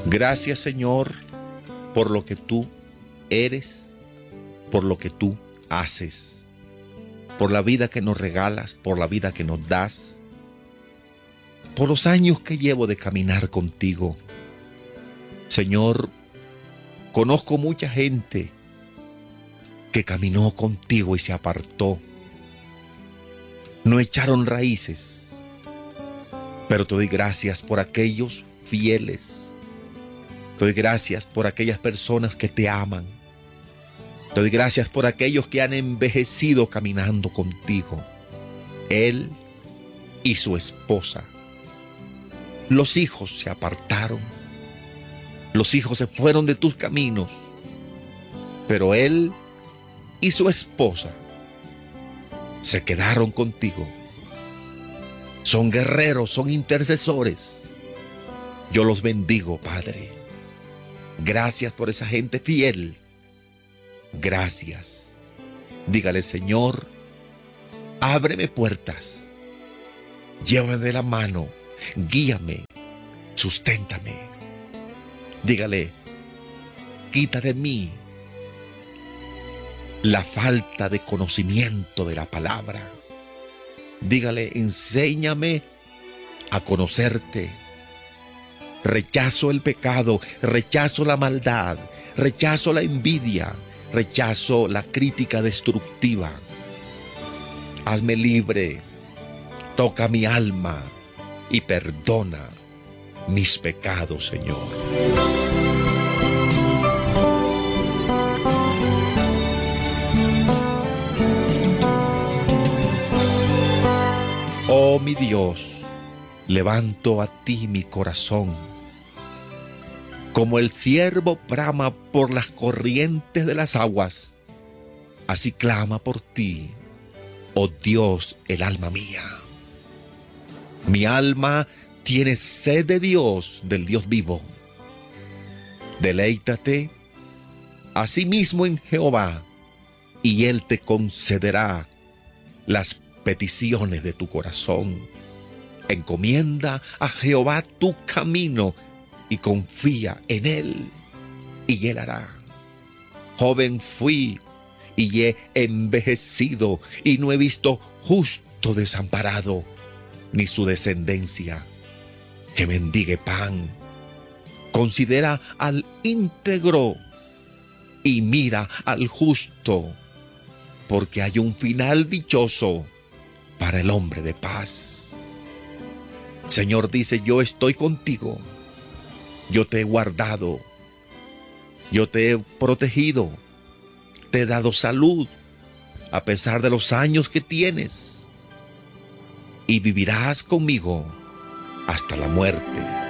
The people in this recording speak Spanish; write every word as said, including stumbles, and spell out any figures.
Gracias, Señor, por lo que tú eres, por lo que tú haces, por la vida que nos regalas, por la vida que nos das, por los años que llevo de caminar contigo. Señor, conozco mucha gente que caminó contigo y se apartó. No echaron raíces, pero te doy gracias por aquellos fieles. Te doy gracias por aquellas personas que te aman. Te doy gracias por aquellos que han envejecido caminando contigo. Él y su esposa. Los hijos se apartaron. Los hijos se fueron de tus caminos. Pero él y su esposa se quedaron contigo. Son guerreros, son intercesores. Yo los bendigo, Padre. Gracias por esa gente fiel. Gracias. Dígale, Señor, ábreme puertas. Llévame de la mano. Guíame. Susténtame. Dígale, quita de mí la falta de conocimiento de la palabra. Dígale, enséñame a conocerte. Rechazo el pecado, rechazo la maldad, rechazo la envidia, rechazo la crítica destructiva. Hazme libre, toca mi alma y perdona mis pecados, Señor. Oh mi Dios, levanto a ti mi corazón. Como el ciervo brama por las corrientes de las aguas, así clama por ti, oh Dios, el alma mía. Mi alma tiene sed de Dios, del Dios vivo. Deleítate asimismo en Jehová, y Él te concederá las peticiones de tu corazón. Encomienda a Jehová tu camino y confía en Él, y Él hará. Joven fui y he envejecido, y no he visto justo desamparado, ni su descendencia que mendigue pan. Considera al íntegro y mira al justo, porque hay un final dichoso para el hombre de paz. Señor dice, yo estoy contigo. Yo te he guardado, yo te he protegido, te he dado salud a pesar de los años que tienes, y vivirás conmigo hasta la muerte.